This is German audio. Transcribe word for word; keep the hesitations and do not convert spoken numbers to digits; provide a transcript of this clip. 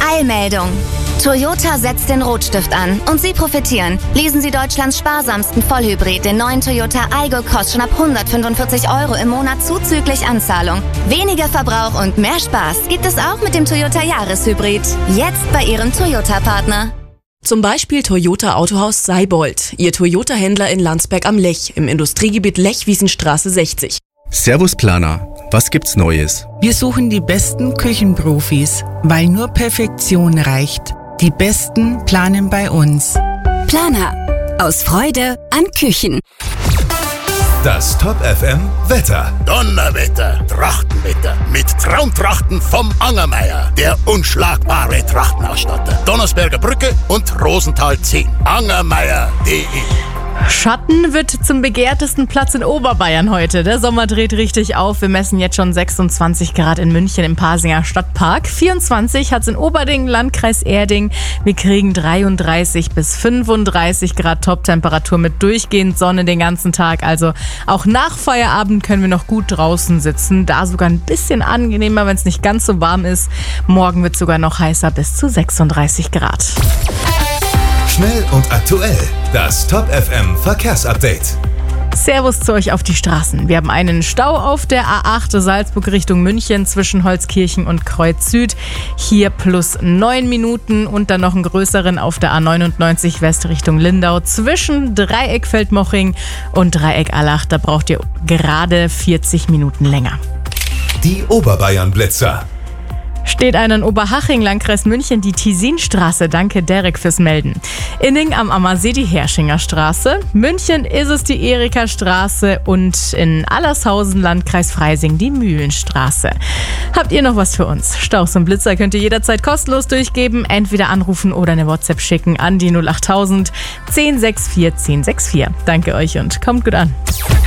Eilmeldung. Toyota setzt den Rotstift an und Sie profitieren. Leasen Sie Deutschlands sparsamsten Vollhybrid, den neuen Toyota Aygo Cross, schon ab hundertfünfundvierzig Euro im Monat zuzüglich Anzahlung. Weniger Verbrauch und mehr Spaß gibt es auch mit dem Toyota Jahreshybrid. Jetzt bei Ihrem Toyota-Partner. Zum Beispiel Toyota Autohaus Seibold, Ihr Toyota-Händler in Landsberg am Lech, im Industriegebiet Lech-Wiesenstraße sechzig. Servus Planer, was gibt's Neues? Wir suchen die besten Küchenprofis, weil nur Perfektion reicht. Die Besten planen bei uns. Planer. Aus Freude an Küchen. Das Top F M Wetter. Donnerwetter, Trachtenwetter. Mit Traumtrachten vom Angermeier. Der unschlagbare Trachtenausstatter. Donnersberger Brücke und Rosenthal zehn. Angermeier punkt de. Schatten wird zum begehrtesten Platz in Oberbayern heute. Der Sommer dreht richtig auf. Wir messen jetzt schon sechsundzwanzig Grad in München im Pasinger Stadtpark. vierundzwanzig hat es in Oberding, Landkreis Erding. Wir kriegen dreiunddreißig bis fünfunddreißig Grad Toptemperatur mit durchgehend Sonne den ganzen Tag. Also auch nach Feierabend können wir noch gut draußen sitzen. Da sogar ein bisschen angenehmer, wenn es nicht ganz so warm ist. Morgen wird es sogar noch heißer, bis zu sechsunddreißig Grad. Schnell und aktuell. Das Top F M Verkehrsupdate. Servus zu euch auf die Straßen. Wir haben einen Stau auf der A acht Salzburg Richtung München zwischen Holzkirchen und Kreuz Süd. Hier plus neun Minuten und dann noch einen größeren auf der A neunundneunzig West Richtung Lindau zwischen Dreieck Feldmoching und Dreieck Allach. Da braucht ihr gerade vierzig Minuten länger. Die Oberbayern-Blitzer. Steht einer in Oberhaching, Landkreis München, die Tisinstraße. Danke, Derek, fürs Melden. Inning am Ammersee die Herschingerstraße. München ist es die Erikastraße und in Allershausen, Landkreis Freising, die Mühlenstraße. Habt ihr noch was für uns? Staus und Blitzer könnt ihr jederzeit kostenlos durchgeben. Entweder anrufen oder eine WhatsApp schicken an die null achttausend zehn sechs vier zehn sechs vier. Danke euch und kommt gut an.